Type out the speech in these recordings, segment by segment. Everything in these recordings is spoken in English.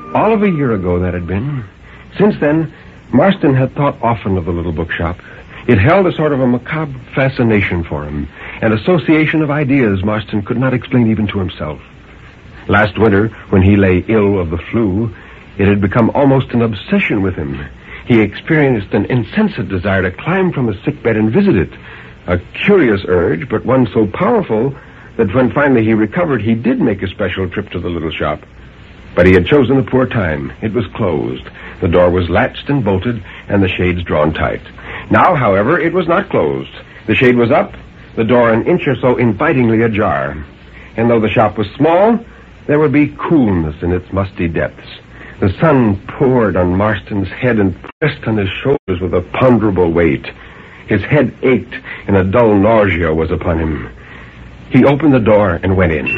All of a year ago, that had been. Since then, Marston had thought often of the little bookshop. It held a sort of a macabre fascination for him, an association of ideas Marston could not explain even to himself. Last winter, when he lay ill of the flu, it had become almost an obsession with him. He experienced an insensate desire to climb from his sickbed and visit it. A curious urge, but one so powerful that when finally he recovered, he did make a special trip to the little shop. But he had chosen a poor time. It was closed. The door was latched and bolted, and the shades drawn tight. Now, however, it was not closed. The shade was up, the door an inch or so invitingly ajar. And though the shop was small, there would be coolness in its musty depths. The sun poured on Marston's head and pressed on his shoulders with a ponderable weight. His head ached, and a dull nausea was upon him. He opened the door and went in.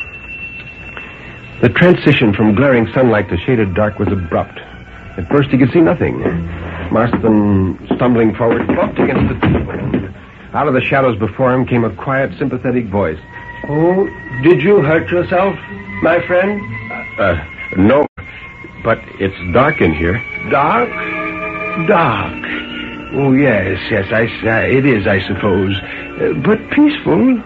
The transition from glaring sunlight to shaded dark was abrupt. At first he could see nothing. Marston, stumbling forward, bumped against the table, and out of the shadows before him came a quiet, sympathetic voice. "Oh, did you hurt yourself, my friend?" No, but it's dark in here." "Dark? Dark. Oh, yes, it is, I suppose. But peaceful."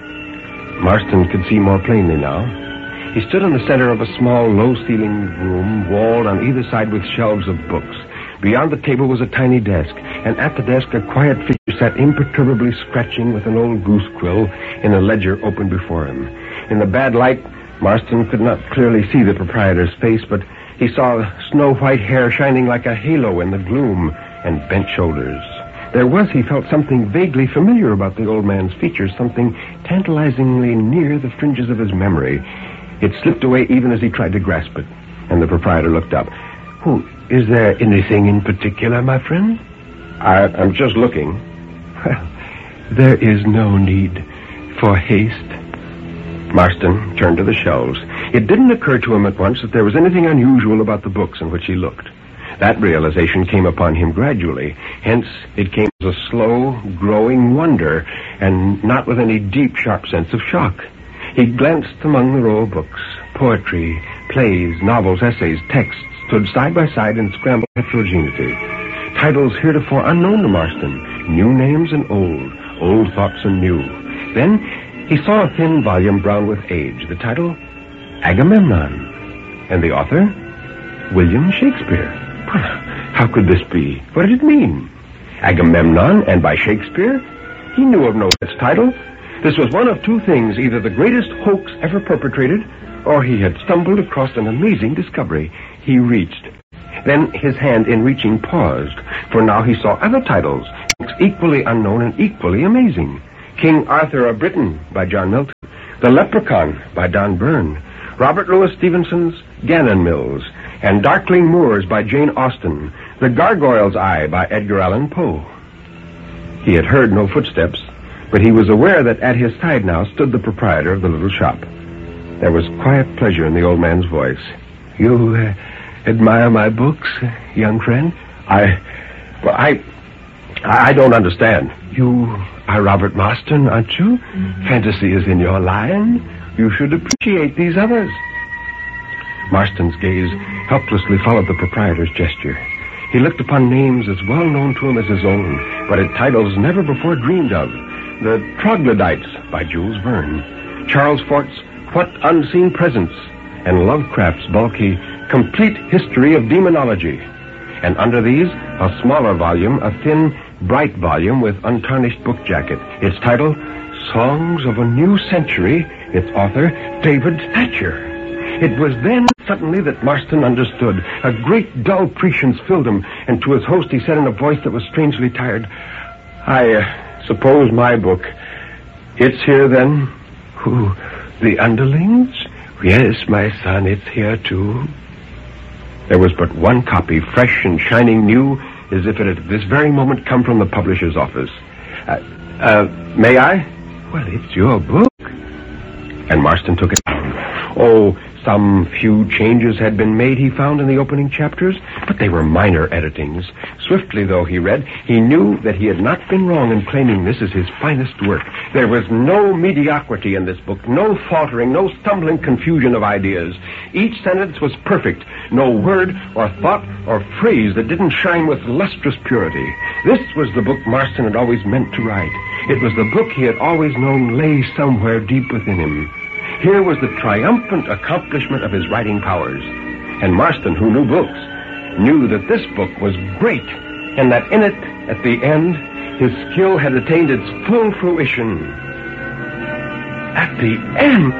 Marston could see more plainly now. He stood in the center of a small, low-ceilinged room, walled on either side with shelves of books. Beyond the table was a tiny desk, and at the desk a quiet figure sat imperturbably scratching with an old goose quill in a ledger open before him. In the bad light, Marston could not clearly see the proprietor's face, but he saw snow-white hair shining like a halo in the gloom, and bent shoulders. There was, he felt, something vaguely familiar about the old man's features, something tantalizingly near the fringes of his memory. It slipped away even as he tried to grasp it, and the proprietor looked up. "Oh, is there anything in particular, my friend?" I'm just looking." "Well, there is no need for haste." Marston turned to the shelves. It didn't occur to him at once that there was anything unusual about the books in which he looked. That realization came upon him gradually. Hence, it came as a slow, growing wonder, and not with any deep, sharp sense of shock. He glanced among the row of books. Poetry, plays, novels, essays, texts stood side by side in scrambled heterogeneity. Titles heretofore unknown to Marston, new names and old thoughts and new. Then he saw a thin volume brown with age. The title, Agamemnon. And the author, William Shakespeare. How could this be? What did it mean? Agamemnon, and by Shakespeare? He knew of no such title. This was one of two things, either the greatest hoax ever perpetrated, or he had stumbled across an amazing discovery. He reached. Then his hand in reaching paused, for now he saw other titles, equally unknown and equally amazing. King Arthur of Britain by John Milton, The Leprechaun by Don Byrne, Robert Louis Stevenson's Gannon Mills, and Darkling Moors by Jane Austen, The Gargoyle's Eye by Edgar Allan Poe. He had heard no footsteps, but he was aware that at his side now stood the proprietor of the little shop. There was quiet pleasure in the old man's voice. "You admire my books, young friend?" I don't understand. "You are Robert Marston, aren't you? Fantasy is in your line. You should appreciate these others." Marston's gaze helplessly followed the proprietor's gesture. He looked upon names as well known to him as his own, but at titles never before dreamed of. The Troglodytes by Jules Verne, Charles Fort's What Unseen Presence, and Lovecraft's bulky Complete History of Demonology. And under these, a smaller volume, a thin, bright volume with untarnished book jacket. Its title, Songs of a New Century, its author, David Thatcher. It was then suddenly that Marston understood. A great dull prescience filled him, and to his host he said in a voice that was strangely tired, "I suppose my book, it's here then?" "Who, the Underlings?" "Yes, my son, it's here too." There was but one copy, fresh and shining new, as if it had at this very moment come from the publisher's office. May I?" "Well, it's your book." And Marston took it down. "Oh, Some few changes had been made, he found, in the opening chapters, but they were minor editings. Swiftly, though, he read, he knew that he had not been wrong in claiming this as his finest work. There was no mediocrity in this book, no faltering, no stumbling confusion of ideas. Each sentence was perfect, no word or thought or phrase that didn't shine with lustrous purity. This was the book Marston had always meant to write. It was the book he had always known lay somewhere deep within him. Here was the triumphant accomplishment of his writing powers. And Marston, who knew books, knew that this book was great, and that in it, at the end, his skill had attained its full fruition. At the end...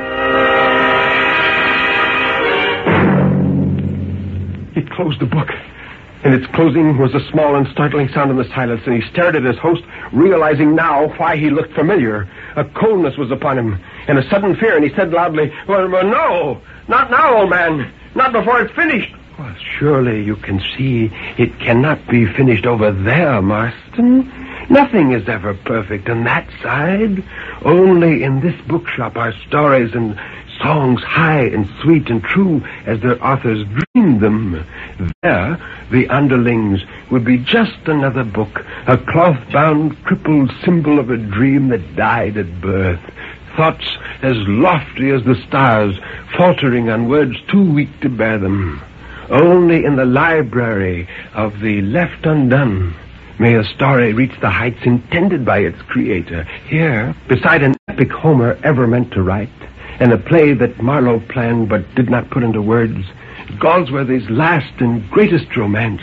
He closed the book. In its closing was a small and startling sound in the silence, and he stared at his host, realizing now why he looked familiar. A coldness was upon him, and a sudden fear, and he said loudly, well, no, not now, old man. Not before it's finished. Well, surely you can see it cannot be finished over there, Marston. Nothing is ever perfect on that side. Only in this bookshop are stories and songs high and sweet and true as their authors dreamed them. There, the underlings would be just another book, a cloth-bound, crippled symbol of a dream that died at birth. Thoughts as lofty as the stars, faltering on words too weak to bear them. Only in the library of the left undone may a story reach the heights intended by its creator. Here, beside an epic Homer ever meant to write, and a play that Marlowe planned but did not put into words, Galsworthy's last and greatest romance,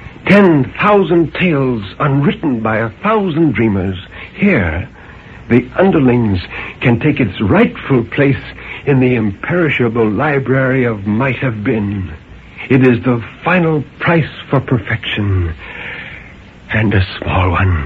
10,000 tales unwritten by 1,000 dreamers. Here, the underlings can take its rightful place in the imperishable library of might have been. It is the final price for perfection, and a small one.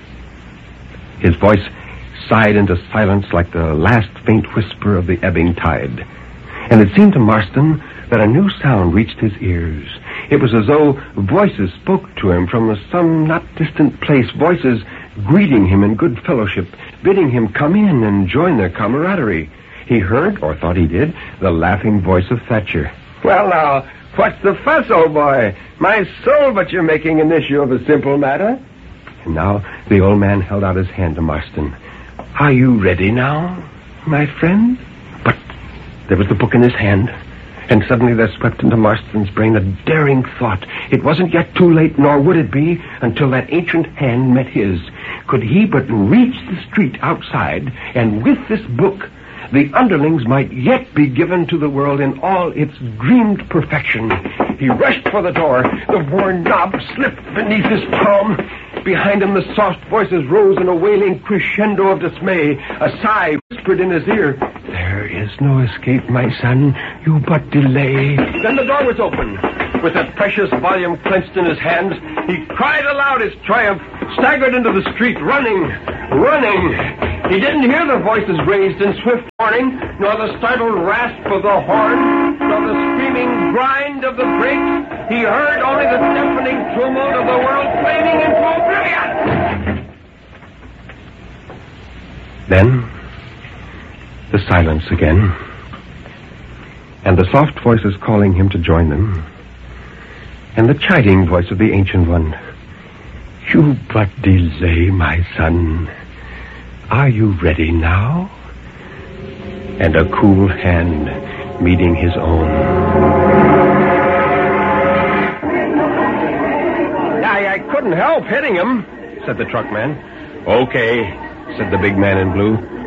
His voice sighed into silence like the last faint whisper of the ebbing tide. And it seemed to Marston that a new sound reached his ears. It was as though voices spoke to him from some not distant place, voices greeting him in good fellowship, bidding him come in and join their camaraderie. He heard, or thought he did, the laughing voice of Thatcher. Well, now, what's the fuss, old boy? My soul, but you're making an issue of a simple matter. And now the old man held out his hand to Marston. Are you ready now, my friend? But there was the book in his hand, and suddenly there swept into Marston's brain a daring thought. It wasn't yet too late, nor would it be, until that ancient hand met his. Could he but reach the street outside, and with this book, the underlings might yet be given to the world in all its dreamed perfection. He rushed for the door. The worn knob slipped beneath his palm. Behind him, the soft voices rose in a wailing crescendo of dismay. A sigh whispered in his ear. There is no escape, my son. You but delay. Then the door was open. With that precious volume clenched in his hands, he cried aloud his triumph, staggered into the street, running. He didn't hear the voices raised in swift warning, nor the startled rasp of the horn, nor the screaming grind of the brakes. He heard only the deafening tumult of the world flaming into oblivion. Then, the silence again, and the soft voices calling him to join them, and the chiding voice of the Ancient One. You but delay, my son. Are you ready now? And a cool hand meeting his own. I couldn't help hitting him, said the truckman. Okay, said the big man in blue.